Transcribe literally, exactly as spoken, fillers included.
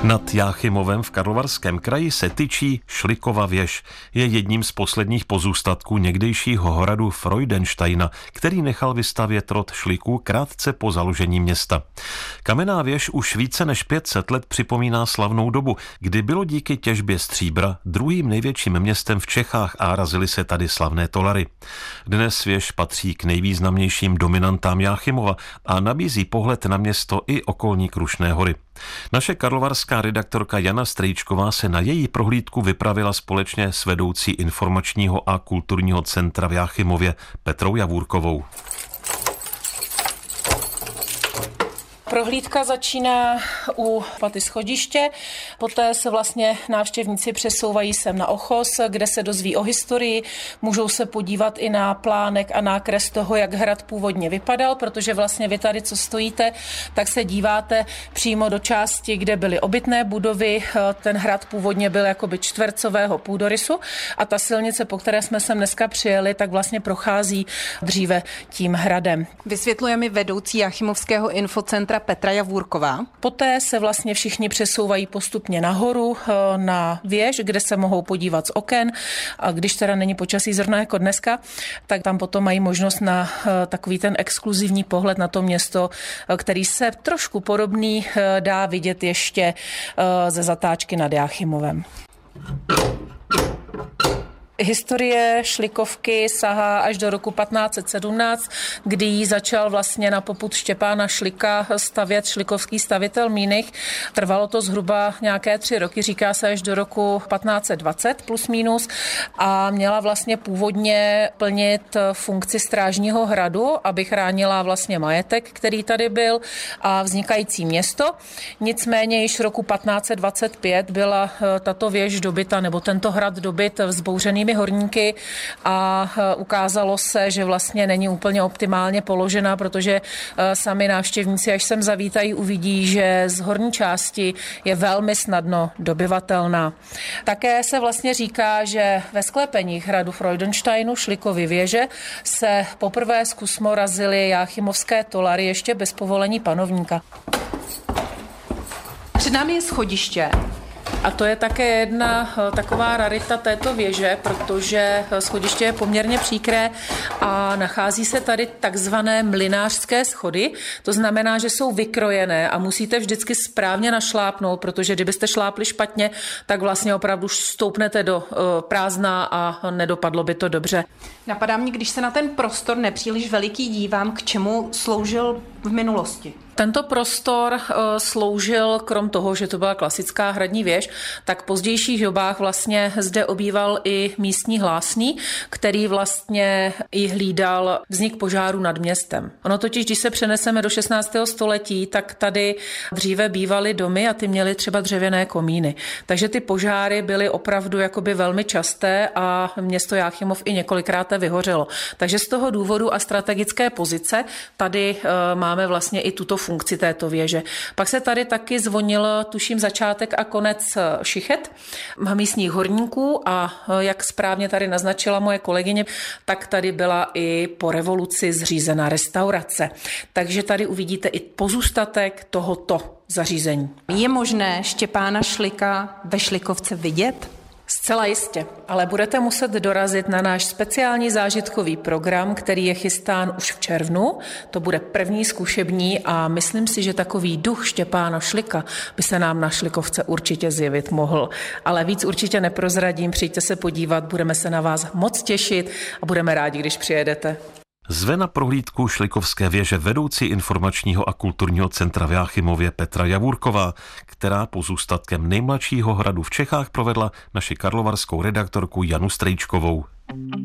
Nad Jáchymovem v Karlovarském kraji se tyčí Šlikova věž. Je jedním z posledních pozůstatků někdejšího hradu Freudensteina, který nechal vystavět rod Šliků krátce po založení města. Kamenná věž už více než pět set let připomíná slavnou dobu, kdy bylo díky těžbě stříbra druhým největším městem v Čechách a razily se tady slavné tolary. Dnes věž patří k nejvýznamnějším dominantám Jáchymova a nabízí pohled na město i okolní Krušné hory. Naše karlovarská redaktorka Jana Strejčková se na její prohlídku vypravila společně s vedoucí informačního a kulturního centra v Jáchymově Petrou Javůrkovou. Prohlídka začíná u paty schodiště, poté se vlastně návštěvníci přesouvají sem na Ochos, kde se dozví o historii, můžou se podívat i na plánek a nákres toho, jak hrad původně vypadal, protože vlastně vy tady, co stojíte, tak se díváte přímo do části, kde byly obytné budovy. Ten hrad původně byl jakoby čtvercového půdorysu a ta silnice, po které jsme sem dneska přijeli, tak vlastně prochází dříve tím hradem. Vysvětluje mi vedoucí Jáchymovského infocentra Petra Javůrková. Poté se vlastně všichni přesouvají postupně nahoru na věž, kde se mohou podívat z oken. A když teda není počasí zrovna jako dneska, tak tam potom mají možnost na takový ten exkluzivní pohled na to město, který se trošku podobný dá vidět ještě ze zatáčky nad Jáchymovem. Historie Šlikovky sahá až do roku patnáct set sedmnáct, kdy ji začal vlastně na popud Štěpána Šlika stavět šlikovský stavitel Mínich. Trvalo to zhruba nějaké tři roky, říká se až do roku patnáct set dvacet plus minus a měla vlastně původně plnit funkci strážního hradu, aby chránila vlastně majetek, který tady byl a vznikající město. Nicméně již roku patnáct set dvacet pět byla tato věž dobyta nebo tento hrad dobyt vzbouřeným horníky a ukázalo se, že vlastně není úplně optimálně položena, protože sami návštěvníci, až sem zavítají, uvidí, že z horní části je velmi snadno dobyvatelná. Také se vlastně říká, že ve sklepeních hradu Freudensteinu Šlikovy věže se poprvé zkusmo razily jáchymovské tolary ještě bez povolení panovníka. Před námi je schodiště. A to je také jedna taková rarita této věže, protože schodiště je poměrně příkré a nachází se tady takzvané mlynářské schody. To znamená, že jsou vykrojené a musíte vždycky správně našlápnout, protože kdybyste šlápli špatně, tak vlastně opravdu stoupnete do prázdna a nedopadlo by to dobře. Napadá mě, když se na ten prostor nepříliš veliký dívám, k čemu sloužil v minulosti? Tento prostor sloužil, krom toho, že to byla klasická hradní věž, tak v pozdějších dobách vlastně zde obýval i místní hlásný, který vlastně i hlídal vznik požáru nad městem. Ono totiž, když se přeneseme do šestnáctého století, tak tady dříve bývaly domy a ty měly třeba dřevěné komíny. Takže ty požáry byly opravdu jakoby velmi časté a město Jáchymov i několikrát vyhořelo. Takže z toho důvodu a strategické pozice tady máme vlastně i tuto funkci této věže. Pak se tady taky zvonil, tuším, začátek a konec šichet místních horníků a jak správně tady naznačila moje kolegyně, tak tady byla i po revoluci zřízena restaurace. Takže tady uvidíte i pozůstatek tohoto zařízení. Je možné Štěpána Šlika ve Šlikovce vidět? Zcela jistě, ale budete muset dorazit na náš speciální zážitkový program, který je chystán už v červnu. To bude první zkušební a myslím si, že takový duch Štěpána Šlika by se nám na Šlikovce určitě zjevit mohl. Ale víc určitě neprozradím, přijďte se podívat, budeme se na vás moc těšit a budeme rádi, když přijedete. Zve na prohlídku Šlikovské věže vedoucí informačního a kulturního centra v Jáchymově Petra Javůrková, která pozůstatkem nejmladšího hradu v Čechách provedla naši karlovarskou redaktorku Janu Strejčkovou.